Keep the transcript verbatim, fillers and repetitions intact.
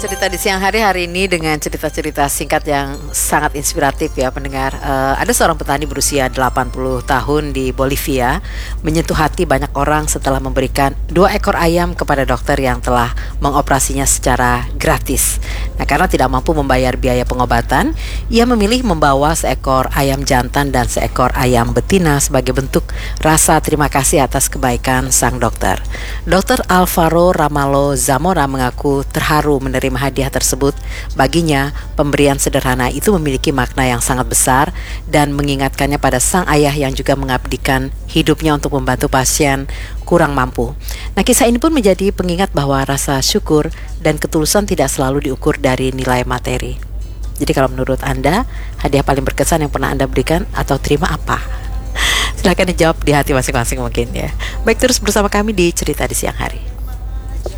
Cerita di siang hari hari ini dengan cerita-cerita singkat yang sangat inspiratif ya pendengar. Uh, ada seorang petani berusia delapan puluh tahun di Bolivia menyentuh hati banyak orang setelah memberikan dua ekor ayam kepada dokter yang telah mengoperasinya secara gratis. Nah, karena tidak mampu membayar biaya pengobatan, ia memilih membawa seekor ayam jantan dan seekor ayam betina sebagai bentuk rasa terima kasih atas kebaikan sang dokter. Dokter Alvaro Ramalho Zamora mengaku terharu menerima hadiah tersebut. Baginya, pemberian sederhana itu memiliki makna yang sangat besar dan mengingatkannya pada sang ayah yang juga mengabdikan hidupnya untuk membantu pasien kurang mampu. Nah, kisah ini pun menjadi pengingat bahwa rasa syukur dan ketulusan tidak selalu diukur dari nilai materi. Jadi kalau menurut Anda, hadiah paling berkesan yang pernah Anda berikan atau terima apa? Silahkan dijawab di hati masing-masing mungkin ya. Baik, terus bersama kami di Cerita di Siang Hari.